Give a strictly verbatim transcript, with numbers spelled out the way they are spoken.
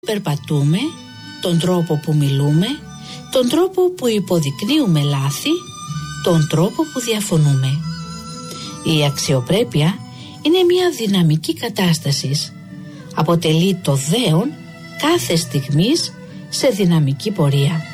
Περπατούμε, τον τρόπο που μιλούμε, τον τρόπο που υποδεικνύουμε λάθη, τον τρόπο που διαφωνούμε. Η αξιοπρέπεια είναι μια δυναμική κατάσταση. Αποτελεί το δέον κάθε στιγμής σε δυναμική πορεία.